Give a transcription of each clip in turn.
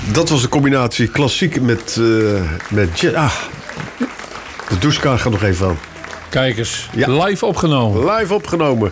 Dat was de combinatie klassiek met jazz. De douchekaart gaat nog even aan. Kijk eens, Ja. live opgenomen. Live opgenomen.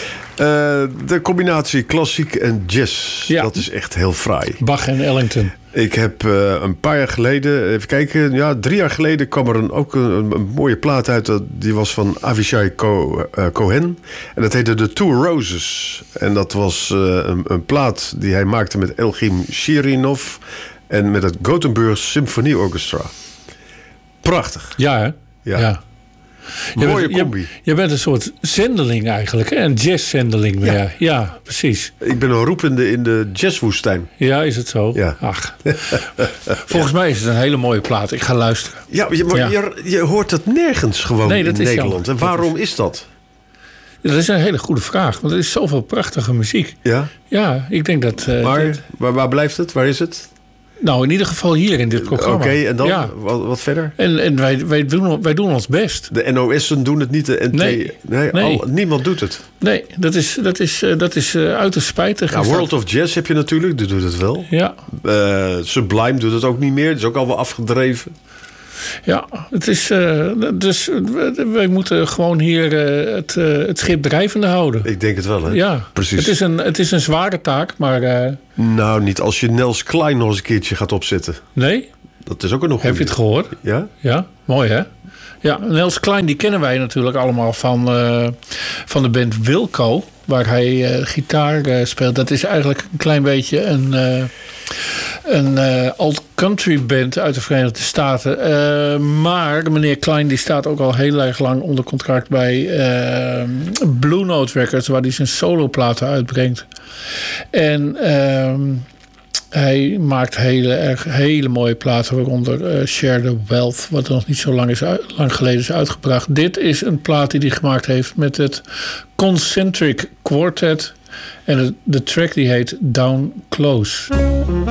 De combinatie klassiek en jazz. Ja. Dat is echt heel fraai. Bach en Ellington. Ik heb een paar jaar geleden, even kijken, 3 jaar geleden kwam er ook een mooie plaat uit. Die was van Avishai Cohen. En dat heette The Two Roses. En dat was een plaat die hij maakte met Elgim Shirinov en met het Gothenburg Symphony Orchestra. Prachtig. Ja, hè? Ja. Mooie combi. Je bent een soort zendeling eigenlijk, hè? Een jazzzendeling meer. Ja. Ja, precies. Ik ben een roepende in de jazzwoestijn. Ja, is het zo? Ja. Ach. Volgens mij is het een hele mooie plaat. Ik ga luisteren. Ja, je hoort het nergens gewoon Nee, dat in is Nederland. jammer. En waarom is dat? Dat is een hele goede vraag, want er is zoveel prachtige muziek. Ja? Ja, ik denk dat... Waar blijft het? Waar is het? Nou, in ieder geval hier in dit programma. Oké, en dan? Ja. Wat verder? En wij doen ons best. De NOS'en doen het niet, de NT... Nee. Niemand doet het. Nee, dat is uiterst spijtig. Ja, is World dat. of Jazz heb je natuurlijk, die doet het wel. Ja, Sublime doet het ook niet meer, dat is ook al wel afgedreven. ja, het is... dus wij moeten gewoon hier het schip drijvende houden. Ik denk het wel, hè? Ja, Precies. Het is een zware taak, maar... Nou, niet als je Nels Klein nog eens een keertje gaat opzetten. nee, Dat is ook een nog heb je het gehoord? Ja? Ja, mooi hè? Ja, Nels Klein, die kennen wij natuurlijk allemaal van de band Wilco, waar hij gitaar speelt. Dat is eigenlijk een klein beetje een alt-country band uit de Verenigde Staten. Maar meneer Klein die staat ook al heel erg lang onder contract bij Blue Note Records, waar hij zijn soloplaten uitbrengt. En hij maakt hele mooie platen, waaronder Share the Wealth, wat nog niet zo lang geleden is uitgebracht. Dit is een plaat die hij gemaakt heeft met het Concentric Quartet. En de track die heet Down Close.